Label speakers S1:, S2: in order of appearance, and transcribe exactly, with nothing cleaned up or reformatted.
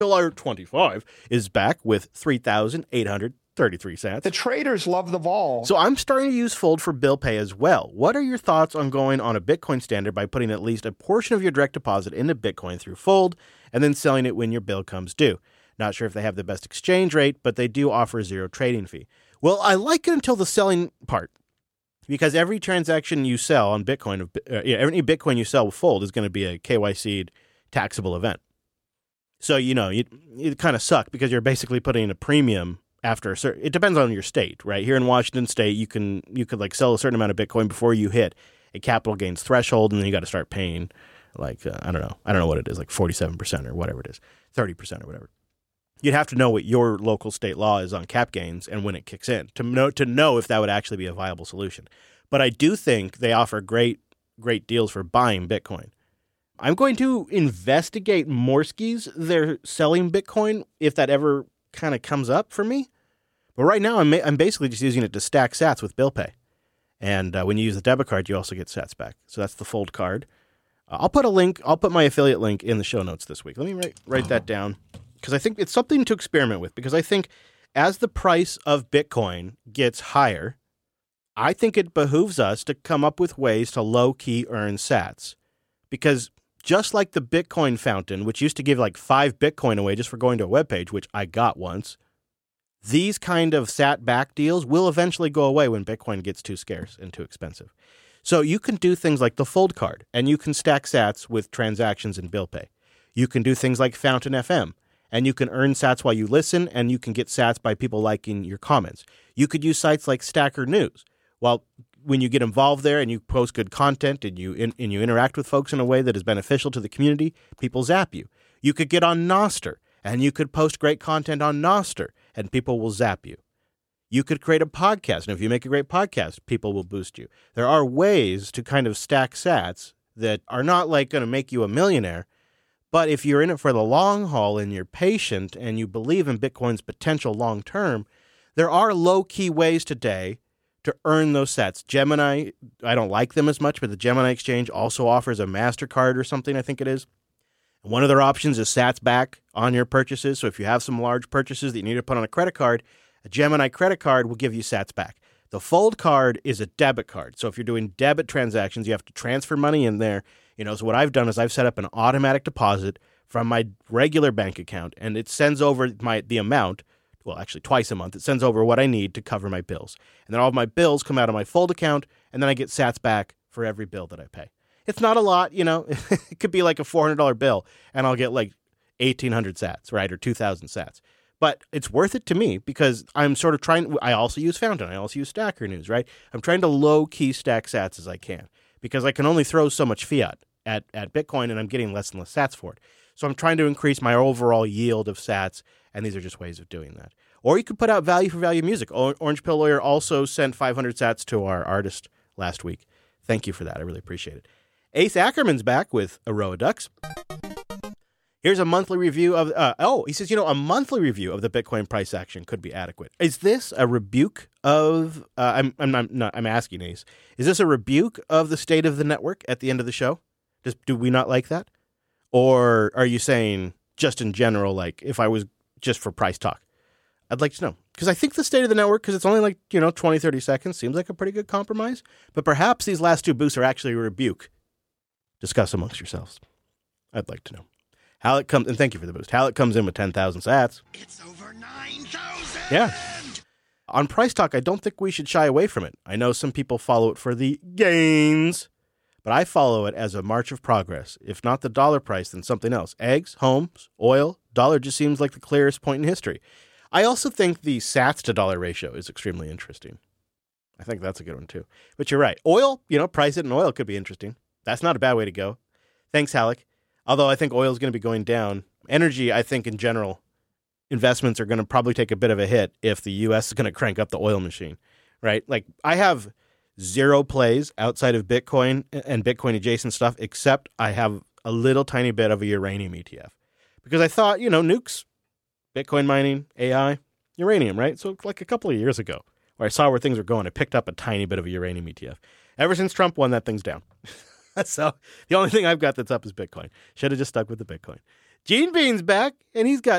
S1: Pillar twenty-five is back with three thousand eight hundred thirty-three sats.
S2: The traders love the vol.
S1: So I'm starting to use Fold for bill pay as well. What are your thoughts on going on a Bitcoin standard by putting at least a portion of your direct deposit into Bitcoin through Fold and then selling it when your bill comes due? Not sure if they have the best exchange rate, but they do offer zero trading fee. Well, I like it until the selling part, because every transaction you sell on Bitcoin, uh, yeah, any Bitcoin you sell with Fold is going to be a K Y C'd taxable event. So, you know, you, you kind of suck because you're basically putting a premium after a certain, it depends on your state, right? Here in Washington State, you can, you could like sell a certain amount of Bitcoin before you hit a capital gains threshold, and then you got to start paying like, uh, I don't know, I don't know what it is, like forty-seven percent or whatever it is, thirty percent or whatever. You'd have to know what your local state law is on cap gains and when it kicks in to know, to know if that would actually be a viable solution. But I do think they offer great, great deals for buying Bitcoin. I'm going to investigate Morskies, they're selling Bitcoin, if that ever kind of comes up for me. But right now, I'm, I'm basically just using it to stack sats with bill pay. And uh, when you use the debit card, you also get sats back. So that's the Fold card. Uh, I'll put a link, I'll put my affiliate link in the show notes this week. Let me write, write that down, because I think it's something to experiment with. Because I think as the price of Bitcoin gets higher, I think it behooves us to come up with ways to low-key earn sats. Because just like the Bitcoin fountain, which used to give like five Bitcoin away just for going to a webpage, which I got once, these kind of sat back deals will eventually go away when Bitcoin gets too scarce and too expensive. So you can do things like the Fold card, and you can stack sats with transactions and bill pay. You can do things like Fountain F M, and you can earn sats while you listen, and you can get sats by people liking your comments. You could use sites like Stacker News. Well, when you get involved there and you post good content and you in, and you interact with folks in a way that is beneficial to the community, people zap you. You could get on Nostr, and you could post great content on Nostr, and people will zap you. You could create a podcast, and if you make a great podcast, people will boost you. There are ways to kind of stack sats that are not like going to make you a millionaire, but if you're in it for the long haul and you're patient and you believe in Bitcoin's potential long term, there are low-key ways today to earn those sats. Gemini, I don't like them as much, but the Gemini Exchange also offers a MasterCard or something, I think it is. And one of their options is sats back on your purchases. So if you have some large purchases that you need to put on a credit card, a Gemini credit card will give you sats back. The Fold card is a debit card. So if you're doing debit transactions, you have to transfer money in there. You know, so what I've done is I've set up an automatic deposit from my regular bank account, and it sends over my the amount. Well, actually twice a month, it sends over what I need to cover my bills. And then all of my bills come out of my Fold account, and then I get sats back for every bill that I pay. It's not a lot, you know. It could be like a four hundred dollars bill, and I'll get like eighteen hundred sats, right, or two thousand sats. But it's worth it to me because I'm sort of trying, I also use Fountain, I also use Stacker News, right? I'm trying to low-key stack sats as I can because I can only throw so much fiat at, at Bitcoin, and I'm getting less and less sats for it. So I'm trying to increase my overall yield of sats, and these are just ways of doing that. Or you could put out value for value music. Orange Pill Lawyer also sent five hundred sats to our artist last week. Thank you for that. I really appreciate it. Ace Ackerman's back with Aroa Ducks. Here's a monthly review of, uh, oh, he says, you know, a monthly review of the Bitcoin price action could be adequate. Is this a rebuke of, uh, I'm, I'm, I'm, not, I'm asking Ace, is this a rebuke of the state of the network at the end of the show? Does, do we not like that? Or are you saying just in general, like if I was just for price talk? I'd like to know. Because I think the state of the network, because it's only like, you know, twenty, thirty seconds, seems like a pretty good compromise. But perhaps these last two boosts are actually a rebuke. Discuss amongst yourselves. I'd like to know. How it comes, and thank you for the boost. How it comes in with ten thousand sats.
S3: It's over nine thousand!
S1: Yeah. On Price Talk, I don't think we should shy away from it. I know some people follow it for the gains, but I follow it as a march of progress. If not the dollar price, then something else. Eggs, homes, oil, dollar just seems like the clearest point in history. I also think the sats to dollar ratio is extremely interesting. I think that's a good one too. But you're right. Oil, you know, price it in oil could be interesting. That's not a bad way to go. Thanks, Halleck. Although I think oil is going to be going down. Energy, I think in general, investments are going to probably take a bit of a hit if the U S is going to crank up the oil machine, right? Like I have zero plays outside of Bitcoin and Bitcoin adjacent stuff, except I have a little tiny bit of a uranium E T F because I thought, you know, nukes, Bitcoin mining, A I, uranium, right? So like a couple of years ago where I saw where things were going, I picked up a tiny bit of a uranium E T F. Ever since Trump won, that thing's down. So the only thing I've got that's up is Bitcoin. Should have just stuck with the Bitcoin. Gene Bean's back, and he's got